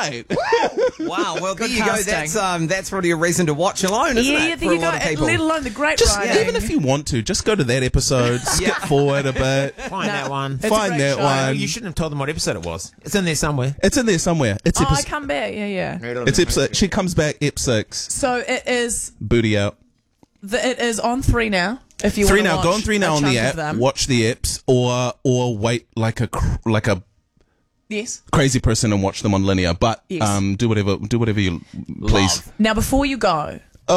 right. Wow, well, there Good you casting. go. That's really a reason to watch alone, isn't Yeah, it? there for you a go. lot of people. Let alone the great Just writing. even if you want to, just go to that episode, skip forward a bit, Find that one. It's a find great that show. one. You shouldn't have told them what episode it was. It's in there somewhere. It's in there somewhere. It's Oh, I episode. come back. Yeah. It's episode. She comes back. Ep 6. So it is. Booty out. It is on 3 now. If you 3 want to now. watch Go on 3 now a on the chunk of app. them. Watch the eps, or wait like a Yes. crazy person and watch them on linear. But Yes. do whatever you please. Now, before you go,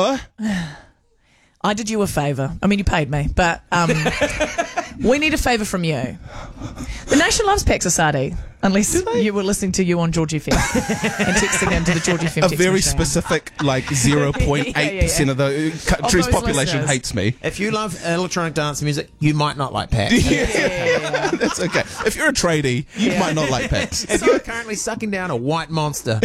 I did you a favour. I mean, you paid me, but we need a favour from you. The nation loves Pax Society, unless you were listening to you on George FM and texting into the George FM A text very machine. specific, like 0.8% of the country's Of those population listeners. hates me. If you love electronic dance music, you might not like Pax. Yeah. That's okay. If you're a tradie, you might not like Pax. If you're currently sucking down a white monster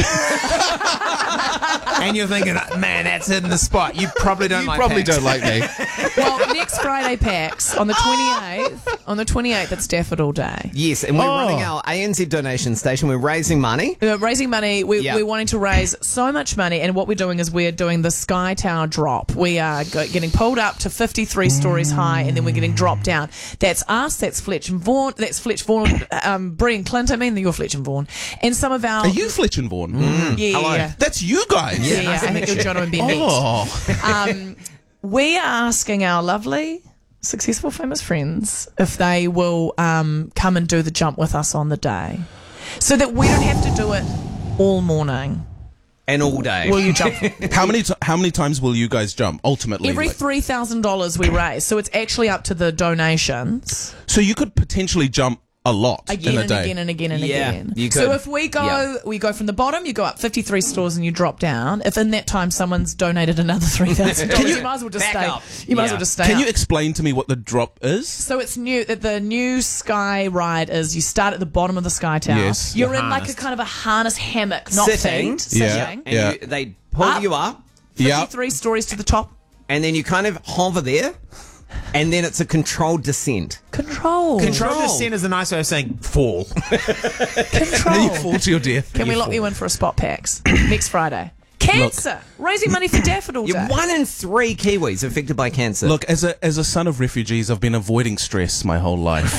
and you're thinking, man, that's hitting the spot, you probably don't like Probably Pax. don't like me. Well, next Friday, PAX, on the 28th, it's Daffodil Day. Yes, and we're running our ANZ donation station. We're raising money. Raising money, we're wanting to raise so much money, and what we're doing is we're doing the Sky Tower drop. We are getting pulled up to 53 stories high, and then we're getting dropped down. That's us, that's Fletch and Vaughan, Brie and Clint, you're Fletch and Vaughan, and some of our... Are you Fletch and Vaughan? Yeah. That's you guys. Yeah, I think you're Jono and Ben next. Oh. We are asking our lovely, successful, famous friends if they will come and do the jump with us on the day, so that we don't have to do it all morning. And all day. Will you jump? How many times will you guys jump ultimately? Every Like- $3,000 we raise, so it's actually up to the donations. so you could potentially jump a lot Again in a and day. again and again and Yeah, again. you So could. if we go from the bottom, you go up 53 stores and you drop down. If in that time someone's donated another $3,000, you might as well just Back stay. up. You might as Yeah. well just stay. Can up. you explain to me what the drop is? So it's new. The new Sky ride is you start at the bottom of the Sky Tower. Yes. You're You're in like a harnessed. kind of a harness hammock, not Sitting. feet, sitting. Yeah. And they pull Up. you up, Yeah. 53 stories to the top. and then you kind of hover there, and then it's a controlled descent. Control. Control descent is a nice way of saying fall. Control. Then you fall to your death. Can we lock you in for a spot PAX next Friday? Cancer. Raising money for Daffodil Day. You're 1 in 3 Kiwis affected by cancer. Look, as a son of refugees, I've been avoiding stress my whole life.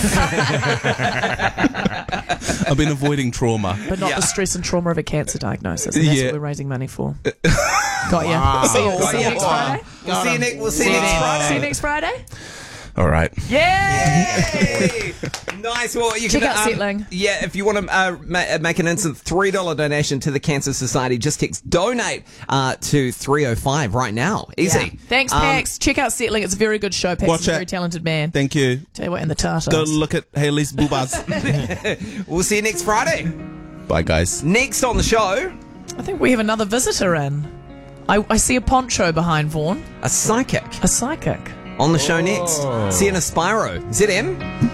I've been avoiding trauma. But not the stress and trauma of a cancer diagnosis. And that's Yeah. what we're raising money for. Got ya. See you next Friday. we'll see you next Friday. See you next Friday. All right. Yay! Nice. Well, you Check can out Settling. Yeah, if you want to make an instant $3 donation to the Cancer Society, just text donate to 305 right now. Easy. Yeah. Thanks, Pax. Check out Settling. It's a very good show. Pax Watch is a it. very talented man. Thank you. Tell you what, in the Tartars. Go look at Haley's boobas. We'll see you next Friday. Bye, guys. Next on the show, I think we have another visitor in. I see a poncho behind Vaughan. a psychic A psychic. on the show next. See you in a Spyro. ZM.